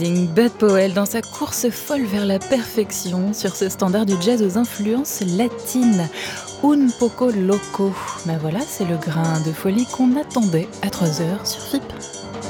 Bud Powell dans sa course folle vers la perfection sur ce standard du jazz aux influences latines. Un poco loco. Ben voilà, c'est le grain de folie qu'on attendait à 3 heures sur FIP.